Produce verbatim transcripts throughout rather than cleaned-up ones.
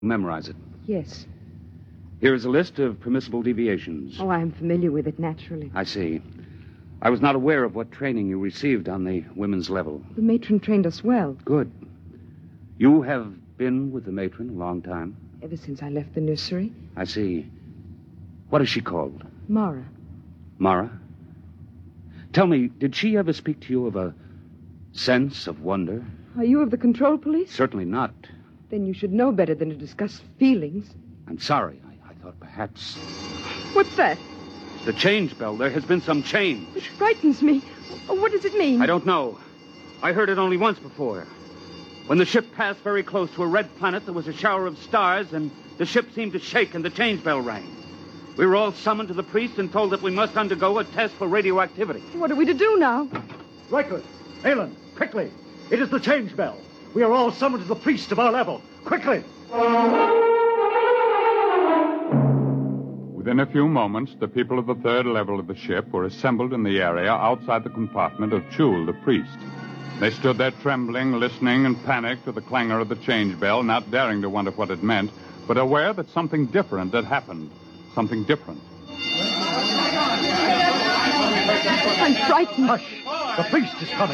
Memorize it. Yes. Here is a list of permissible deviations. Oh, I'm familiar with it, naturally. I see. I was not aware of what training you received on the women's level. The matron trained us well. Good. You have been with the matron a long time? Ever since I left the nursery. I see. What is she called? Mara. Mara? Tell me, did she ever speak to you of a sense of wonder? Are you of the control police? Certainly not. Then you should know better than to discuss feelings. I'm sorry. I, I thought perhaps... What's that? The change bell. There has been some change. It frightens me. What does it mean? I don't know. I heard it only once before. When the ship passed very close to a red planet, there was a shower of stars, and the ship seemed to shake, and the change bell rang. We were all summoned to the priest and told that we must undergo a test for radioactivity. What are we to do now? Reichert, Alan, quickly. It is the change bell. We are all summoned to the priest of our level. Quickly! Within a few moments, the people of the third level of the ship were assembled in the area outside the compartment of Chul, the priest. They stood there trembling, listening, and panicked to the clangor of the change bell, not daring to wonder what it meant, but aware that something different had happened. Something different. I'm frightened. Hush! The priest is coming.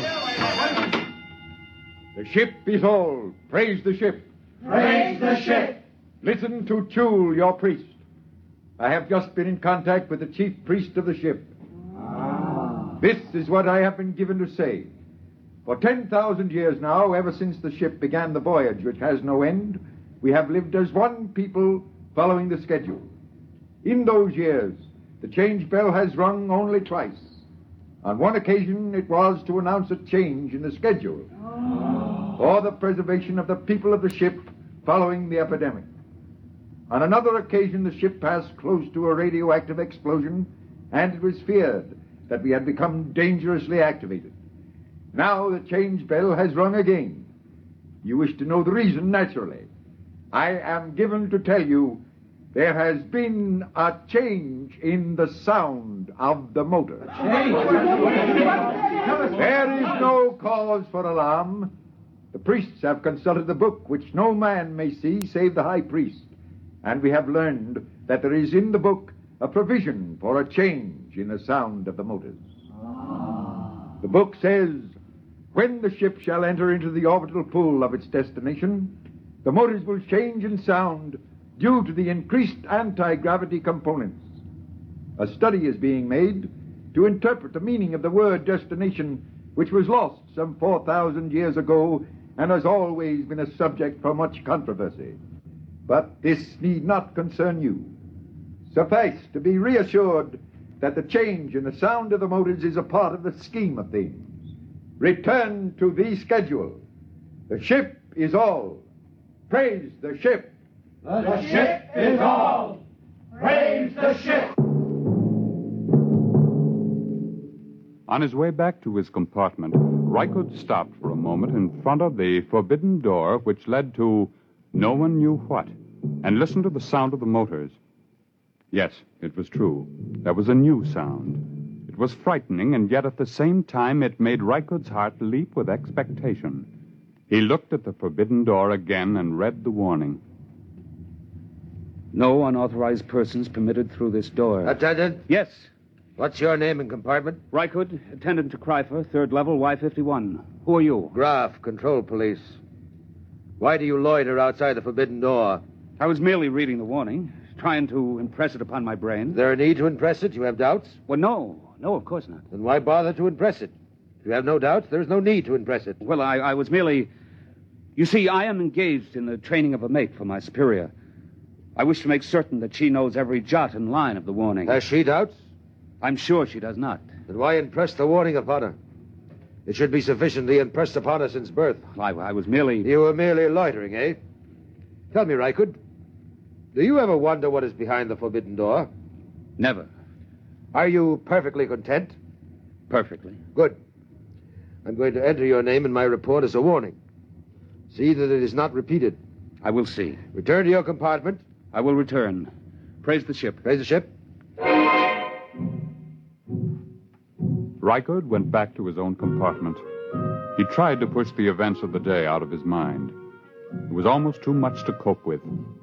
The ship is all. Praise the ship. Praise the ship. Listen to Chul, your priest. I have just been in contact with the chief priest of the ship. Ah. This is what I have been given to say. For ten thousand years now, ever since the ship began the voyage which has no end, we have lived as one people following the schedule. In those years, the change bell has rung only twice. On one occasion, it was to announce a change in the schedule Oh. for the preservation of the people of the ship following the epidemic. On another occasion, the ship passed close to a radioactive explosion, and it was feared that we had become dangerously activated. Now the change bell has rung again. You wish to know the reason, naturally. I am given to tell you there has been a change in the sound of the motor. There is no cause for alarm. The priests have consulted the book, which no man may see save the high priest. And we have learned that there is in the book a provision for a change in the sound of the motors. Ah. The book says, when the ship shall enter into the orbital pool of its destination, the motors will change in sound due to the increased anti-gravity components. A study is being made to interpret the meaning of the word destination, which was lost some four thousand years ago and has always been a subject for much controversy. But this need not concern you. Suffice to be reassured that the change in the sound of the motors is a part of the scheme of things. Return to the schedule. The ship is all. Praise the ship. The ship is all. Praise the ship. On his way back to his compartment, Reichert stopped for a moment in front of the forbidden door which led to no one knew what, and listened to the sound of the motors. Yes, it was true. There was a new sound. It was frightening, and yet at the same time it made Reichert's heart leap with expectation. He looked at the forbidden door again and read the warning. No unauthorized persons permitted through this door. Attendant? Yes. What's your name and compartment? Reichert, attendant to Kreifer, third level, Y fifty-one. Who are you? Graf, control police. Why do you loiter outside the forbidden door? I was merely reading the warning, trying to impress it upon my brain. Is there a need to impress it? You have doubts? Well, no. No, of course not. Then why bother to impress it? If you have no doubts, there is no need to impress it. Well, I, I was merely... You see, I am engaged in the training of a mate for my superior. I wish to make certain that she knows every jot and line of the warning. Has she doubts? I'm sure she does not. Then why impress the warning upon her? It should be sufficiently impressed upon her since birth. I, I was merely... You were merely loitering, eh? Tell me, Reichert, do you ever wonder what is behind the forbidden door? Never. Are you perfectly content? Perfectly. Good. I'm going to enter your name in my report as a warning. See that it is not repeated. I will see. Return to your compartment. I will return. Praise the ship. Praise the ship. Reichert went back to his own compartment. He tried to push the events of the day out of his mind. It was almost too much to cope with.